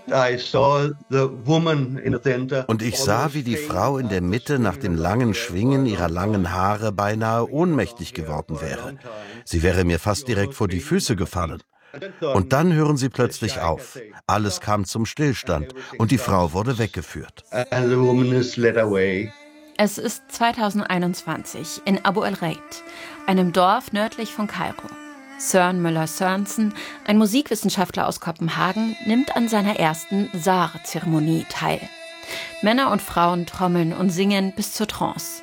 Und ich sah, wie die Frau in der Mitte nach dem langen Schwingen ihrer langen Haare beinahe ohnmächtig geworden wäre. Sie wäre mir fast direkt vor die Füße gefallen. Und dann hören sie plötzlich auf. Alles kam zum Stillstand und die Frau wurde weggeführt. Es ist 2021 in Abu el-Reit, einem Dorf nördlich von Kairo. Søren Müller-Sørensen, ein Musikwissenschaftler aus Kopenhagen, nimmt an seiner ersten Saar-Zeremonie teil. Männer und Frauen trommeln und singen bis zur Trance.